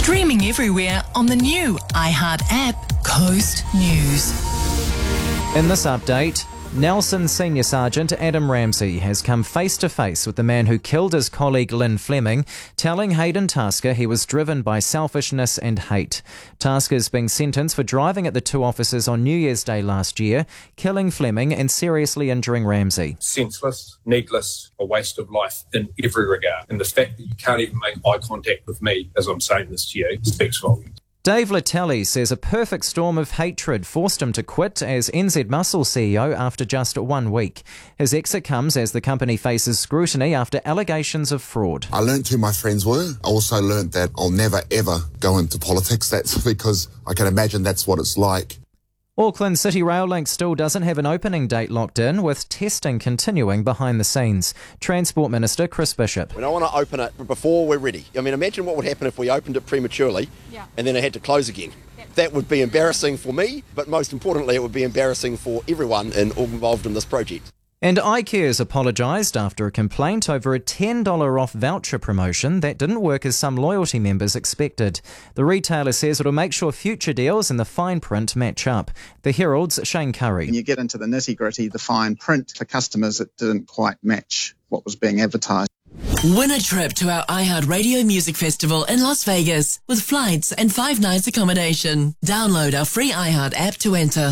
Streaming everywhere on the new iHeart app, Coast News. In this update, Nelson Senior Sergeant Adam Ramsey has come face to face with the man who killed his colleague Lynn Fleming, telling Hayden Tasker he was driven by selfishness and hate. Tasker is being sentenced for driving at the two officers on New Year's Day last year, killing Fleming and seriously injuring Ramsey. Senseless, needless, a waste of life in every regard. And the fact that you can't even make eye contact with me as I'm saying this to you speaks volumes. Dave Latelli says a perfect storm of hatred forced him to quit as NZ Muscle CEO after just 1 week. His exit comes as the company faces scrutiny after allegations of fraud. I learnt who my friends were. I also learnt that I'll never ever go into politics. That's because I can imagine that's what it's like. Auckland City Rail Link still doesn't have an opening date locked in, with testing continuing behind the scenes. Transport Minister Chris Bishop. We don't want to open it before we're ready. I mean, imagine what would happen if we opened it prematurely and then it had to close again. That would be embarrassing for me, but most importantly, it would be embarrassing for everyone involved in this project. And iCare's apologised after a complaint over a $10 off voucher promotion that didn't work as some loyalty members expected. The retailer says it'll make sure future deals and the fine print match up. The Herald's Shane Curry. When you get into the nitty-gritty, the fine print for customers, it didn't quite match what was being advertised. Win a trip to our iHeart Radio Music Festival in Las Vegas with flights and 5 nights accommodation. Download our free iHeart app to enter.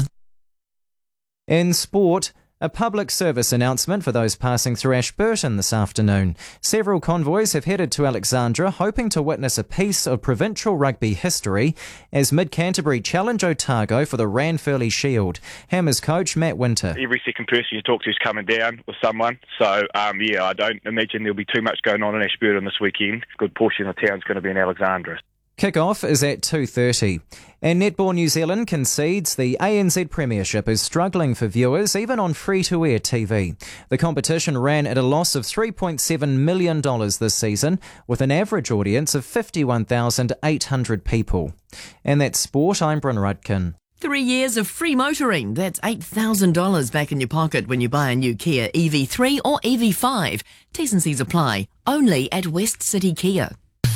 In sport, a public service announcement for those passing through Ashburton this afternoon. Several convoys have headed to Alexandra, hoping to witness a piece of provincial rugby history as Mid-Canterbury challenge Otago for the Ranfurly Shield. Hammers coach Matt Winter. Every second person you talk to is coming down with someone. So, I don't imagine there'll be too much going on in Ashburton this weekend. A good portion of the town's going to be in Alexandra. Kick-off is at 2:30. And Netball New Zealand concedes the ANZ Premiership is struggling for viewers even on free-to-air TV. The competition ran at a loss of $3.7 million this season with an average audience of 51,800 people. And that's sport. I'm Bryn Rudkin. 3 years of free motoring. That's $8,000 back in your pocket when you buy a new Kia EV3 or EV5. T's and C's apply. Only at West City Kia.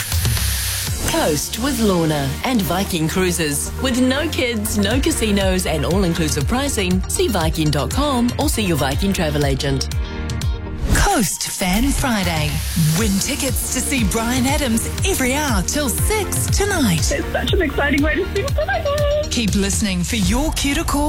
Coast with Lorna and Viking Cruises. With no kids, no casinos and all-inclusive pricing, see Viking.com or see your Viking travel agent. Coast Fan Friday. Win tickets to see Bryan Adams every hour till 6 tonight. It's such an exciting way to spend Friday. Keep listening for your cue to call.